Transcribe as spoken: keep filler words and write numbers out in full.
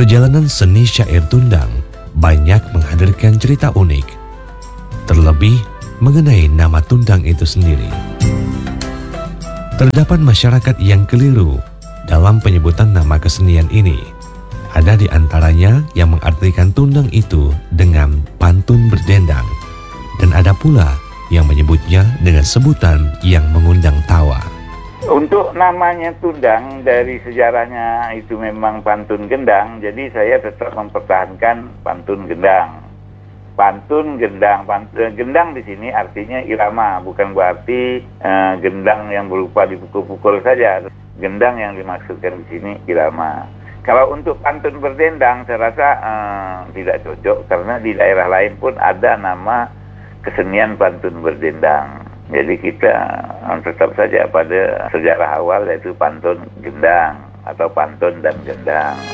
perjalanan seni syair Tundang banyak menghadirkan cerita unik, terlebih mengenai nama Tundang itu sendiri. Terdapat masyarakat yang keliru dalam penyebutan nama kesenian ini. Ada di antaranya yang mengartikan Tundang itu dengan pantun berdendang, dan ada pula yang menyebutnya dengan sebutan yang mengundang tawa. Untuk namanya Tundang, dari sejarahnya itu memang pantun gendang, jadi saya tetap mempertahankan pantun gendang. Pantun gendang, pantun, gendang di sini artinya irama, bukan berarti uh, gendang yang berupa dipukul-pukul saja. Gendang yang dimaksudkan di sini irama. Kalau untuk pantun berdendang, saya rasa uh, tidak cocok karena di daerah lain pun ada nama kesenian pantun berdendang. Jadi kita tetap saja pada sejarah awal, yaitu pantun gendang atau pantun dan gendang.